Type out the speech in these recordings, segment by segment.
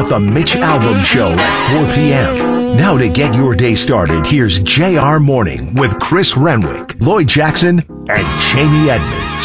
The Mitch Albom Show at 4 p.m. Now to get your day started, here's JR Morning with Chris Renwick, Lloyd Jackson, and Jamie Edmonds.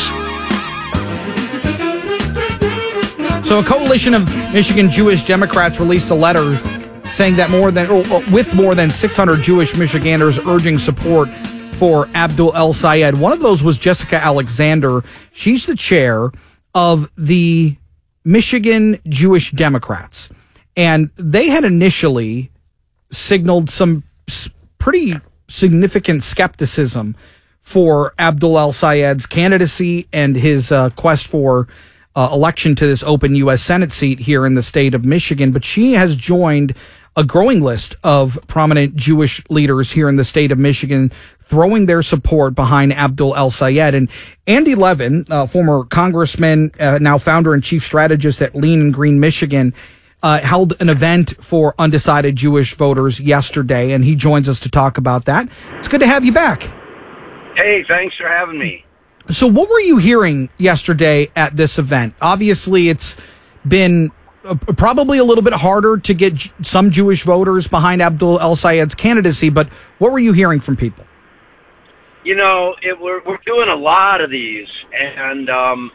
So a coalition of Michigan Jewish Democrats released a letter saying that with more than 600 Jewish Michiganders urging support for Abdul El-Sayed. One of those was Jessica Alexander. She's the chair of the Michigan Jewish Democrats. And they had initially signaled some pretty significant skepticism for Abdul El-Sayed's candidacy and his quest for election to this open U.S. Senate seat here in the state of Michigan. But she has joined a growing list of prominent Jewish leaders here in the state of Michigan, throwing their support behind Abdul El-Sayed. And Andy Levin, former congressman, now founder and chief strategist at Lean and Green Michigan, held an event for undecided Jewish voters yesterday, and he joins us to talk about that. It's good to have you back. Hey, thanks for having me. So what were you hearing yesterday at this event? Obviously, it's been probably a little bit harder to get some Jewish voters behind Abdul El-Sayed's candidacy, but what were you hearing from people? You know, we're doing a lot of these, and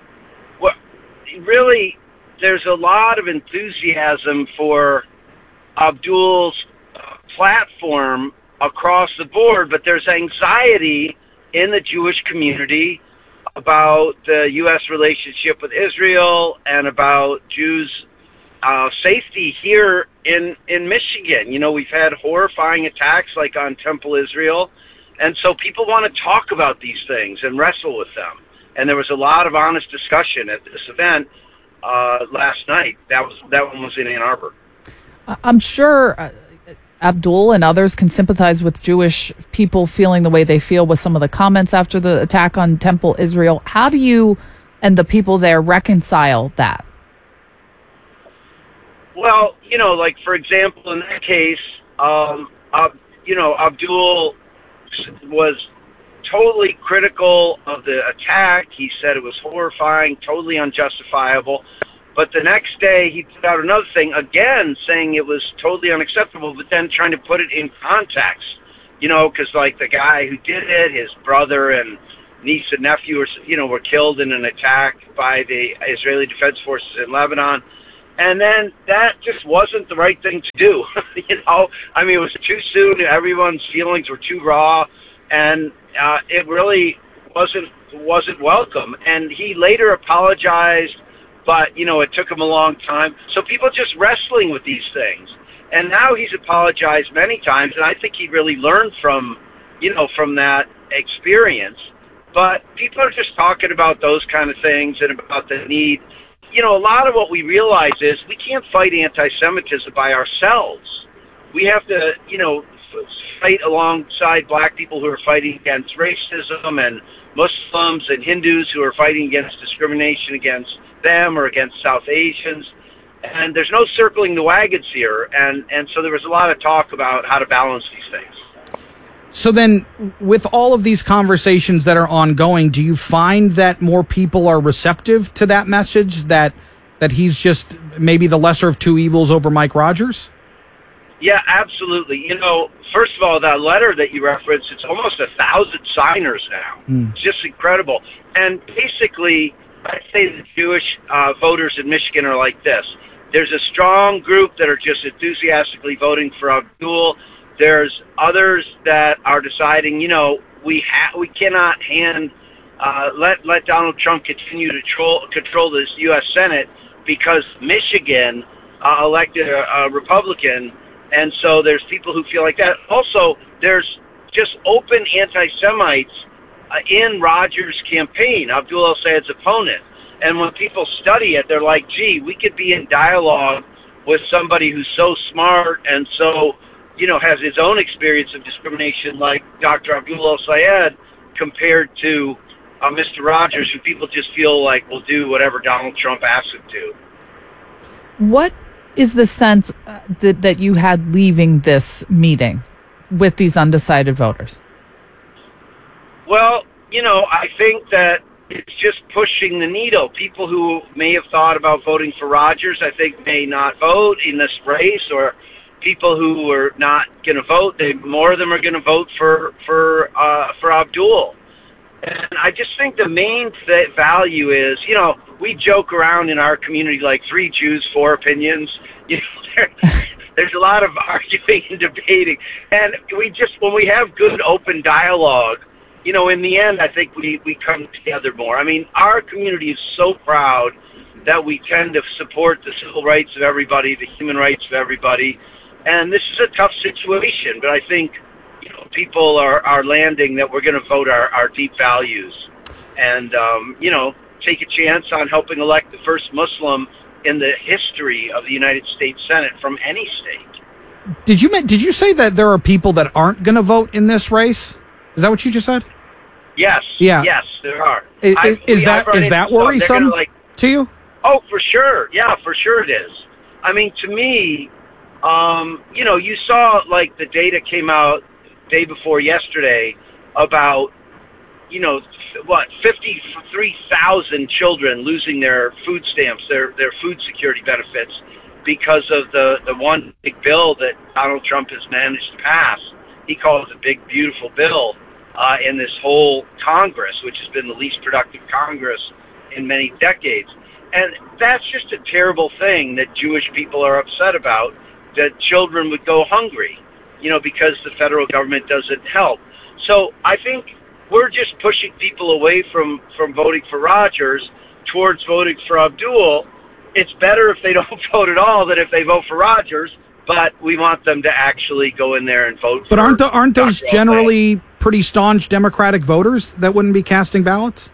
really, there's a lot of enthusiasm for Abdul's platform across the board, but there's anxiety in the Jewish community about the U.S. relationship with Israel and about Jews' safety here in Michigan. You know, we've had horrifying attacks like on Temple Israel, and so people want to talk about these things and wrestle with them. And there was a lot of honest discussion at this event last night. That one was in Ann Arbor. I'm sure Abdul and others can sympathize with Jewish people feeling the way they feel with some of the comments after the attack on Temple Israel. How do you and the people there reconcile that? Well, you know, like, for example, in that case, Abdul was totally critical of the attack. He said it was horrifying, totally unjustifiable. But the next day, he put out another thing, again, saying it was totally unacceptable, but then trying to put it in context. You know, because, like, the guy who did it, his brother and niece and nephew were killed in an attack by the Israeli Defense Forces in Lebanon. And then that just wasn't the right thing to do. You know, I mean, it was too soon. Everyone's feelings were too raw, and it really wasn't welcome. And he later apologized, but, you know, it took him a long time. So people just wrestling with these things. And now he's apologized many times, and I think he really learned from that experience. But people are just talking about those kind of things and about the need. You know, a lot of what we realize is we can't fight anti-Semitism by ourselves. We have to, you know, fight alongside black people who are fighting against racism and Muslims and Hindus who are fighting against discrimination against them or against South Asians. And there's no circling the wagons here. And so there was a lot of talk about how to balance these things. So then, with all of these conversations that are ongoing, do you find that more people are receptive to that message, that he's just maybe the lesser of two evils over Mike Rogers? Yeah, absolutely. You know, first of all, that letter that you referenced, it's almost 1,000 signers now. It's just incredible. And basically, I'd say the Jewish voters in Michigan are like this. There's a strong group that are just enthusiastically voting for Abdul. There's others that are deciding, you know, we cannot let Donald Trump continue to control this U.S. Senate because Michigan elected a Republican, and so there's people who feel like that. Also, there's just open anti-Semites in Rogers' campaign, Abdul El-Sayed's opponent. And when people study it, they're like, gee, we could be in dialogue with somebody who's so smart and so, you know, has his own experience of discrimination like Dr. Abdul El-Sayed compared to Mr. Rogers, who people just feel like will do whatever Donald Trump asks him to. What is the sense that you had leaving this meeting with these undecided voters? Well, you know, I think that it's just pushing the needle. People who may have thought about voting for Rogers, I think, may not vote in this race, or people who are not going to vote, more of them are going to vote for Abdul. And I just think the main value is, we joke around in our community like 3 Jews, 4 opinions. There's a lot of arguing and debating, and when we have good open dialogue, in the end, I think we come together more. I mean, our community is so proud that we tend to support the civil rights of everybody, the human rights of everybody, and this is a tough situation, but I think people are landing that we're going to vote our deep values and, take a chance on helping elect the first Muslim in the history of the United States Senate from any state. Did you say that there are people that aren't going to vote in this race? Is that what you just said? Yes. Yeah. Yes, there are. Is that worrisome to you? Oh, for sure. Yeah, for sure it is. I mean, to me, you saw the data came out day before yesterday about 53,000 children losing their food stamps, their food security benefits, because of the one big bill that Donald Trump has managed to pass. He calls it a big, beautiful bill in this whole Congress, which has been the least productive Congress in many decades. And that's just a terrible thing that Jewish people are upset about, that children would go hungry, because the federal government doesn't help. So I think we're just pushing people away from voting for Rogers towards voting for Abdul. It's better if they don't vote at all than if they vote for Rogers, but we want them to actually go in there and vote. But aren't those generally pretty staunch Democratic voters that wouldn't be casting ballots?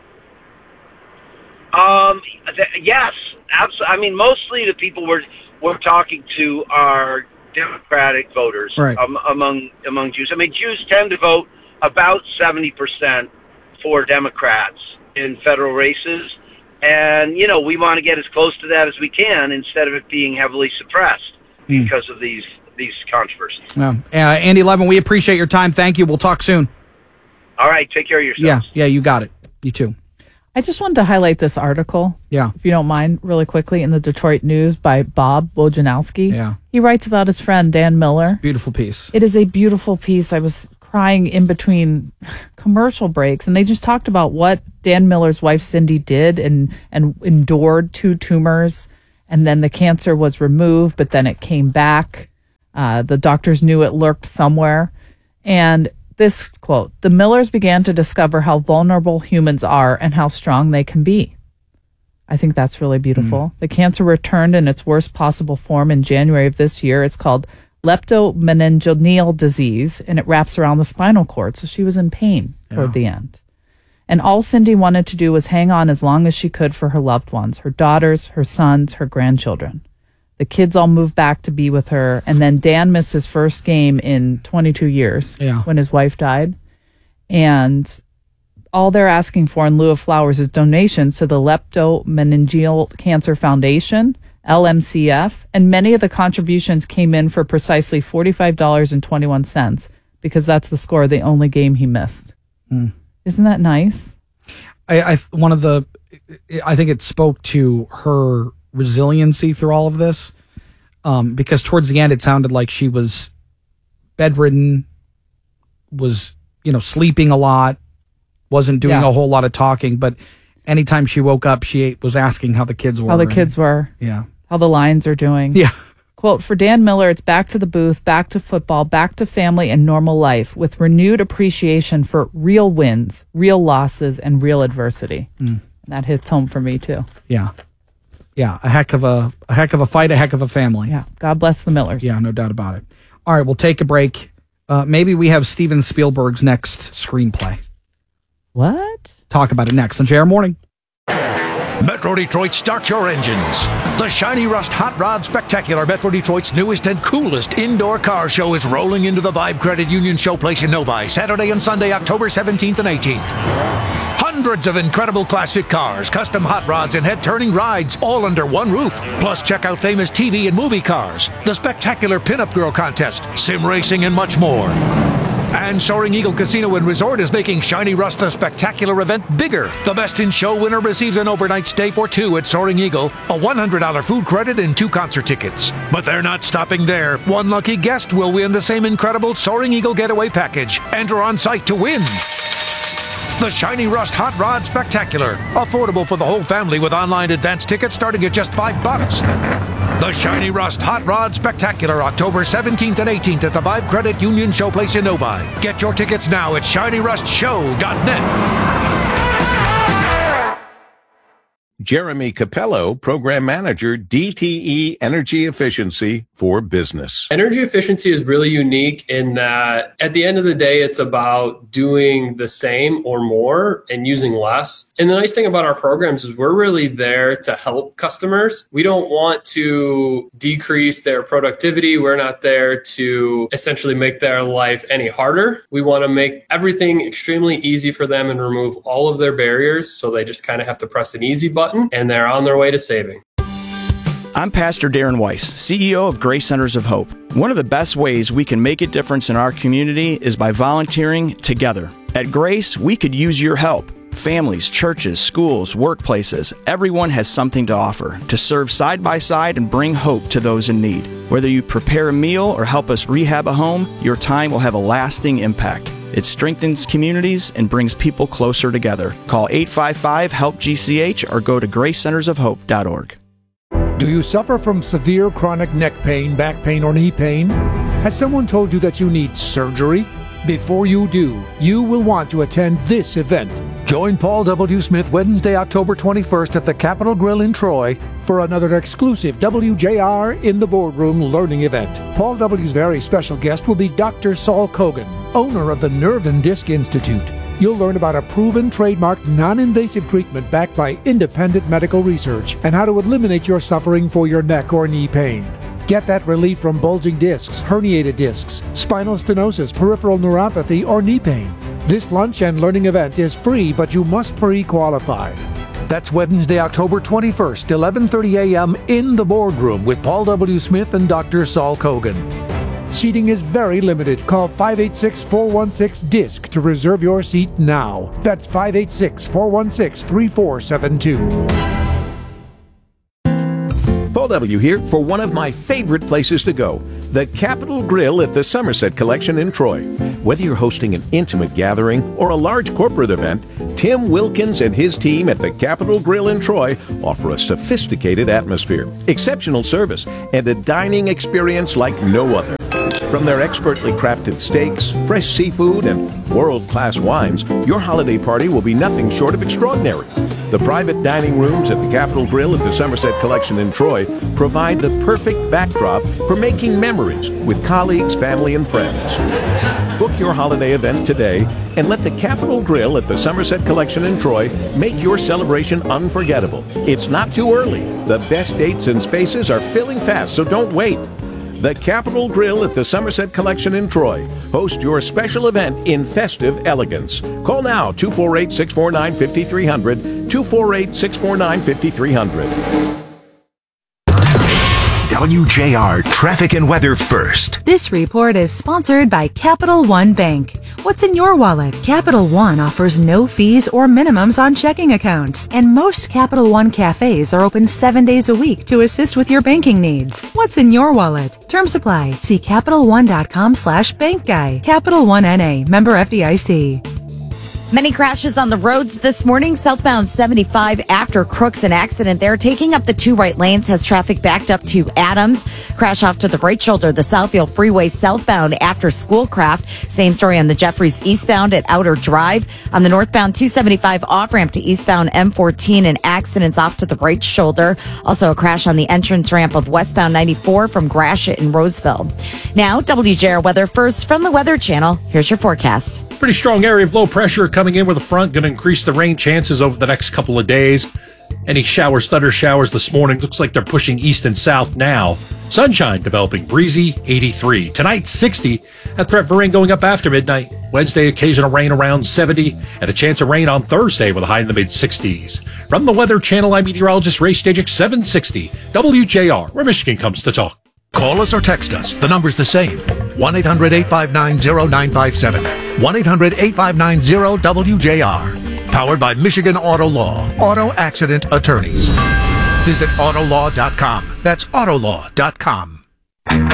Yes, absolutely. I mean, mostly the people we're talking to are Democratic voters, right, among Jews. I mean, Jews tend to vote about 70% for Democrats in federal races, and we want to get as close to that as we can instead of it being heavily suppressed because of these controversies. Well, Andy Levin, we appreciate your time. Thank you. We'll talk soon. All right, take care of yourselves. Yeah, you got it. You too. I just wanted to highlight this article, if you don't mind, really quickly, in the Detroit News by Bob Wojanowski. Yeah. He writes about his friend Dan Miller. Beautiful piece. It is a beautiful piece. I was crying in between commercial breaks, and they just talked about what Dan Miller's wife Cindy did and endured 2 tumors, and then the cancer was removed, but then it came back. The doctors knew it lurked somewhere. And this quote, "The Millers began to discover how vulnerable humans are and how strong they can be." I think that's really beautiful. The cancer returned in its worst possible form in January of this year. It's called leptomeningeal disease, and it wraps around the spinal cord. So she was in pain toward the end. And all Cindy wanted to do was hang on as long as she could for her loved ones, her daughters, her sons, her grandchildren. The kids all moved back to be with her. And then Dan missed his first game in 22 years when his wife died. And all they're asking for in lieu of flowers is donations to the Leptomeningeal Cancer Foundation, LMCF, and many of the contributions came in for precisely $45.21 because that's the score of the only game he missed. Isn't that nice? I think it spoke to her resiliency through all of this, because towards the end it sounded like she was bedridden, was sleeping a lot, wasn't doing a whole lot of talking, but anytime she woke up, she was asking how the kids were. How the kids were. Yeah. How the Lions are doing. Yeah. Quote, "For Dan Miller, it's back to the booth, back to football, back to family and normal life with renewed appreciation for real wins, real losses, and real adversity." And that hits home for me too. Yeah. Yeah. A heck of a fight, a heck of a family. Yeah. God bless the Millers. Yeah, no doubt about it. All right, we'll take a break. Maybe we have Steven Spielberg's next screenplay. What? Talk about it next on JR Morning. Metro Detroit, start your engines. The Shiny Rust Hot Rod Spectacular, Metro Detroit's newest and coolest indoor car show, is rolling into the Vibe Credit Union Showplace in Novi, Saturday and Sunday, October 17th and 18th. Hundreds of incredible classic cars, custom hot rods, and head-turning rides, all under one roof. Plus, check out famous TV and movie cars, the spectacular Pinup Girl Contest, sim racing, and much more. And Soaring Eagle Casino and Resort is making Shiny Rust a spectacular event bigger. The Best in Show winner receives an overnight stay for two at Soaring Eagle, a $100 food credit, and 2 concert tickets. But they're not stopping there. One lucky guest will win the same incredible Soaring Eagle Getaway Package. Enter on site to win. The Shiny Rust Hot Rod Spectacular. Affordable for the whole family with online advance tickets starting at just $5. The Shiny Rust Hot Rod Spectacular, October 17th and 18th at the Vibe Credit Union Showplace in Novi. Get your tickets now at ShinyRustShow.net. Jeremy Capello, Program Manager, DTE Energy Efficiency for Business. Energy efficiency is really unique in that at the end of the day, it's about doing the same or more and using less. And the nice thing about our programs is we're really there to help customers. We don't want to decrease their productivity. We're not there to essentially make their life any harder. We want to make everything extremely easy for them and remove all of their barriers. So they just kind of have to press an easy button and they're on their way to saving. I'm Pastor Darren Weiss, CEO of Grace Centers of Hope. One of the best ways we can make a difference in our community is by volunteering together. At Grace, we could use your help. Families, churches, schools, workplaces, everyone has something to offer to serve side by side and bring hope to those in need. Whether you prepare a meal or help us rehab a home, your time will have a lasting impact. It strengthens communities and brings people closer together. Call 855-HELP-GCH or go to gracecentersofhope.org. Do you suffer from severe chronic neck pain, back pain, or knee pain? Has someone told you that you need surgery? Before you do, you will want to attend this event. Join Paul W. Smith Wednesday, October 21st at the Capitol Grill in Troy for another exclusive WJR in the Boardroom learning event. Paul W.'s very special guest will be Dr. Saul Kogan, owner of the Nerve and Disc Institute. You'll learn about a proven trademarked non-invasive treatment backed by independent medical research and how to eliminate your suffering for your neck or knee pain. Get that relief from bulging discs, herniated discs, spinal stenosis, peripheral neuropathy, or knee pain. This lunch and learning event is free, but you must pre-qualify. That's Wednesday, October 21st, 11:30 a.m. in the Boardroom with Paul W. Smith and Dr. Saul Kogan. Seating is very limited. Call 586-416-DISC to reserve your seat now. That's 586-416-3472. Paul W. here for one of my favorite places to go, the Capitol Grill at the Somerset Collection in Troy. Whether you're hosting an intimate gathering or a large corporate event, Tim Wilkins and his team at the Capitol Grill in Troy offer a sophisticated atmosphere, exceptional service, and a dining experience like no other. From their expertly crafted steaks, fresh seafood, and world-class wines, your holiday party will be nothing short of extraordinary. The private dining rooms at the Capitol Grill at the Somerset Collection in Troy provide the perfect backdrop for making memories with colleagues, family, and friends. Book your holiday event today and let the Capitol Grill at the Somerset Collection in Troy make your celebration unforgettable. It's not too early. The best dates and spaces are filling fast, so don't wait. The Capitol Grill at the Somerset Collection in Troy. Host your special event in festive elegance. Call now, 248-649-5300, 248-649-5300. WJR Traffic and Weather First. This report is sponsored by Capital One Bank. What's in your wallet? Capital One offers no fees or minimums on checking accounts, and most Capital One cafes are open 7 days a week to assist with your banking needs. What's in your wallet? Term supply. See CapitalOne.com/bankguy. Capital One NA, member FDIC. Many crashes on the roads this morning. Southbound 75 after Crooks, an accident there. Taking up the 2 right lanes has traffic backed up to Adams. Crash off to the right shoulder, the Southfield Freeway southbound after Schoolcraft. Same story on the Jeffries eastbound at Outer Drive. On the northbound 275 off-ramp to eastbound M14, an accident's off to the right shoulder. Also a crash on the entrance ramp of westbound 94 from Gratiot in Roseville. Now, WJR weather first from the Weather Channel. Here's your forecast. Pretty strong area of low pressure coming in with a front, going to increase the rain chances over the next couple of days. Any showers, thunder showers this morning, looks like they're pushing east and south now. Sunshine developing, breezy, 83. Tonight, 60. That threat for rain going up after midnight. Wednesday, occasional rain around 70, and a chance of rain on Thursday with a high in the mid-60s. From the Weather Channel, I'm meteorologist Ray Stajic, 760 WJR, where Michigan comes to talk. Call us or text us. The number's the same. 1-800-859-0957. 1-800-859-0WJR. Powered by Michigan Auto Law. Auto Accident Attorneys. Visit Autolaw.com. That's Autolaw.com.